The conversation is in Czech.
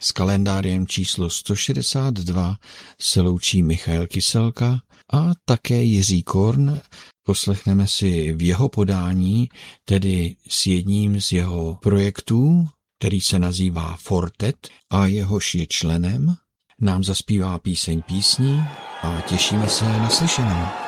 S kalendářem číslo 162 se loučí Michael Kyselka a také Jiří Korn. Poslechneme si v jeho podání, tedy s jedním z jeho projektů, který se nazývá Fortet a jehož je členem, nám zaspívá píseň písní a těšíme se na slyšenou.